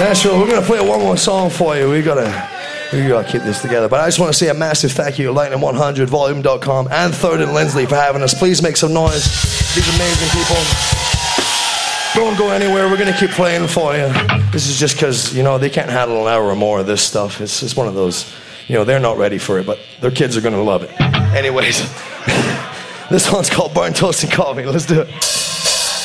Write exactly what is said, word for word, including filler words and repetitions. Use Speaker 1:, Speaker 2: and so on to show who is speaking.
Speaker 1: Nashville, we're going to play one more song for you. We got to we gotta keep this together. But I just want to say a massive thank you to Lightning one hundred, volume dot com, and Third and Lindsley for having us. Please make some noise. These amazing people. Don't go anywhere. We're going to keep playing for you. This is just because, you know, they can't handle an hour or more of this stuff. It's just one of those, you know, they're not ready for it, but their kids are going to love it. Anyways, this one's called Burnt Toast and Coffee. Let's do it.